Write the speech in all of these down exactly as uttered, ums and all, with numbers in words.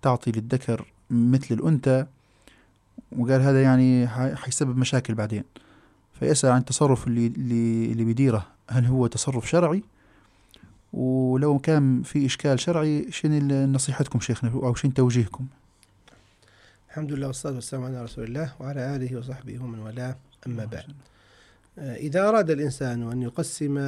تعطي للذكر مثل الأنثى، وقال هذا يعني حيسبب مشاكل بعدين. فيسأل عن التصرف اللي اللي, اللي بيديره هل هو تصرف شرعي، ولو كان في إشكال شرعي شنو نصيحتكم شيخنا أو شنو توجيهكم؟ الحمد لله والصلاة والسلام على رسول الله وعلى آله وصحبه ومن والاه، أما بعد. إذا أراد الإنسان أن يقسم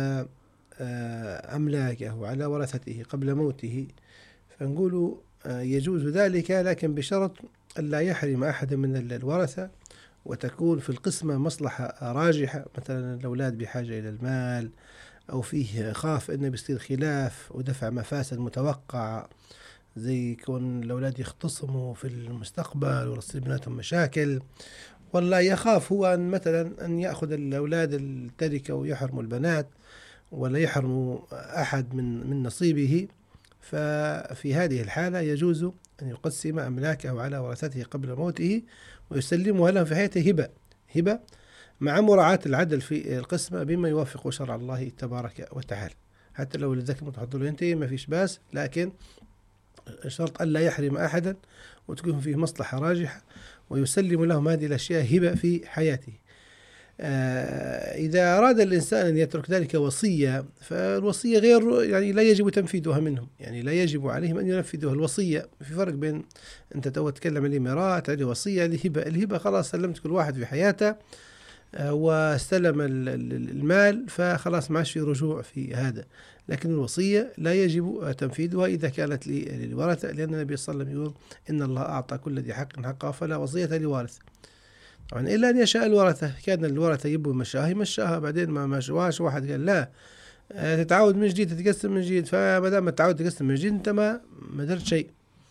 أملاكه على ورثته قبل موته فنقول يجوز ذلك، لكن بشرط ألا يحرم أحد من الورثة، وتكون في القسمة مصلحة راجحة، مثلا الأولاد بحاجة إلى المال، أو فيه خاف أنه بيصير خلاف ودفع مفاسد متوقعة، زي كون الأولاد يختصموا في المستقبل ويصير بيناتهم مشاكل، ولا يخاف هو أن مثلا أن يأخذ الأولاد التركة ويحرموا البنات ولا يحرموا أحد من من نصيبه. ففي هذه الحالة يجوز أن يقسم أملاكه على ورثته قبل موته ويسلمها لهم في حياته هبة هبة مع مراعاة العدل في القسمة بما يوافق شرع الله تبارك وتعالى. حتى لو للذكر متحضر له ينتهي ما فيش باس، لكن شرط ألا يحرم أحدا وتكون فيه مصلحة راجحة، ويسلم لهم هذه الأشياء هبة في حياته. آه إذا أراد الإنسان أن يترك ذلك وصية، فالوصية غير يعني لا يجب تنفيذها منهم، يعني لا يجب عليهم أن ينفذوها. الوصية في فرق بين أنت تو تتكلم عن الإمارات، عن وصية الهبة. الهبة خلاص سلمت كل واحد في حياته آه واستلم المال، فخلاص ما عادش في رجوع في هذا. لكن الوصية لا يجب تنفيذها إذا كانت للورثة، لأن النبي صلى الله عليه وسلم يقول إن الله أعطى كل ذي حق حقه فلا وصية لوارث. طبعا إلا أن يشاء الورثة، كان الورثة يبوا مشاها يمشاها، بعدين ما مشواش واحد قال لا تتعود من جديد تتقسم من جديد، فما دام تتعود تقسم من جديد أنت ما ما درت شيء.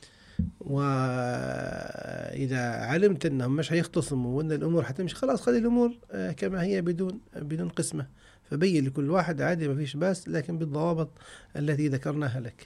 وإذا علمت أنهم مش هيختصموا وأن الأمور حتمشي خلاص خلي الأمور كما هي بدون بدون قسمة، فبين لكل واحد عادي ما فيش باس، لكن بالضوابط التي ذكرناها لك.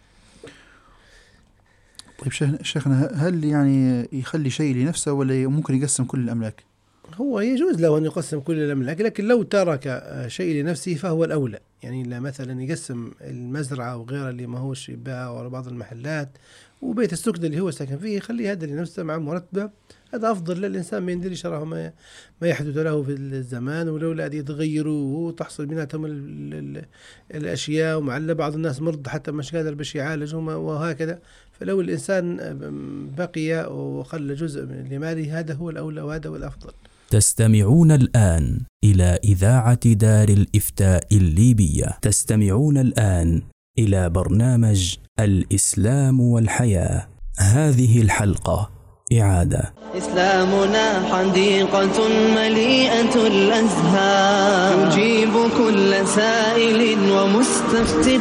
طيب شيخنا، هل يعني يخلي شيء لنفسه ولا ممكن يقسم كل الأملاك؟ هو يجوز له أن يقسم كل الأملاك، لكن لو ترك شيء لنفسه فهو الأولى. يعني لا مثلا يقسم المزرعة وغيرها اللي ما هوش يباع ولا بعض المحلات، وبيت السكن اللي هو ساكن فيه يخلي هذا لنفسه مع مرتبة، هذا أفضل للإنسان. ما يندري شرعه ما ما يحدث له في الزمان، ولولا يتغيروا وتحصل بيناتهم الأشياء، ومعلّ بعض الناس مرض حتى مش قادر باش يعالجهم وهكذا. فلو الإنسان بقي وخلى جزء من لماله هذا هو الأولى وهذا هو الأفضل. تستمعون الآن إلى إذاعة دار الإفتاء الليبية. تستمعون الآن إلى برنامج الإسلام والحياة. هذه الحلقة إعادة. إسلامنا حديقة مليئة الأزهار، تجيب كل سائل ومستفتح